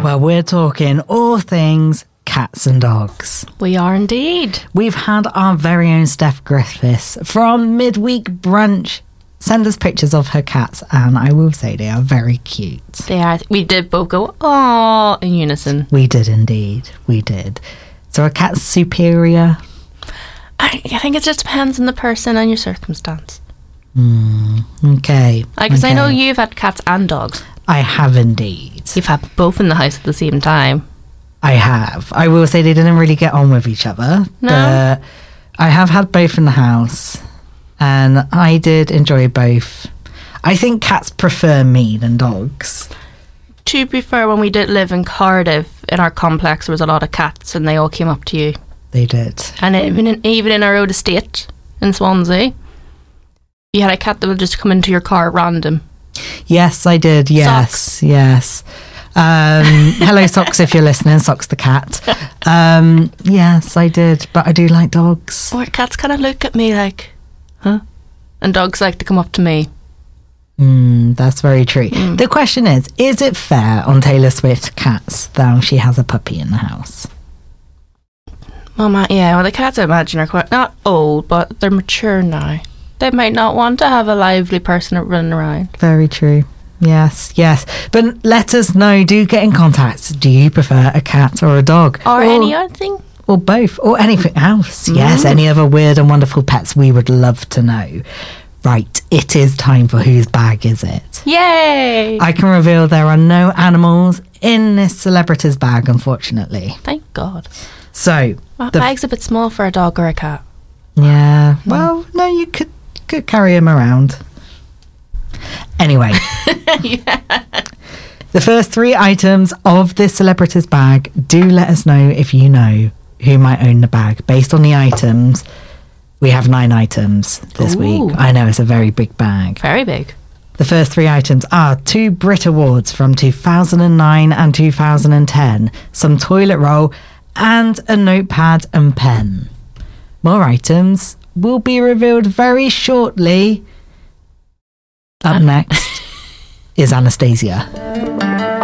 Well, we're talking all things cats and dogs. We are indeed. We've had our very own Steph Griffiths from Midweek Brunch send us pictures of her cats, and I will say they are very cute. They are. We did both go, "Aw," in unison. We did indeed. We did. So, are cats superior? I think it just depends on the person and your circumstance. Okay. Because I know okay. you've had cats and dogs. I have indeed. You've had both in the house at the same time. I have. I will say they didn't really get on with each other. No? But I have had both in the house, and I did enjoy both. I think cats prefer me than dogs. To be fair, when we did live in Cardiff, in our complex, there was a lot of cats, and they all came up to you. They did. And even in our old estate in Swansea, you had a cat that would just come into your car at random. Yes, I did. Yes, Socks. yes. Hello, Socks, if you're listening. Socks the cat. Yes, I did. But I do like dogs. Or cats kind of look at me like, huh? And dogs like to come up to me. That's very true. The question is it fair on Taylor Swift cats that she has a puppy in the house? Well, the cats I imagine are quite, not old, but they're mature now. They might not want to have a lively person running around. Very true. Yes, yes. But let us know. Do get in contact. Do you prefer a cat or a dog? Or any other thing? Or both. Or anything else. Yes, any other weird and wonderful pets. We would love to know. Right, it is time for Whose Bag Is It? Yay! I can reveal there are no animals in this celebrity's bag, unfortunately. Thank God. So... Well, bag's a bit small for a dog or a cat. Yeah, well, no, you could carry him around. Anyway. The first 3 items of this celebrity's bag, do let us know if you know who might own the bag. Based on the items, we have 9 items this week. I know, it's a very big bag. Very big. The first 3 items are 2 Brit Awards from 2009 and 2010, some toilet roll, and a notepad and pen. More items will be revealed very shortly. Up next is Anastasia.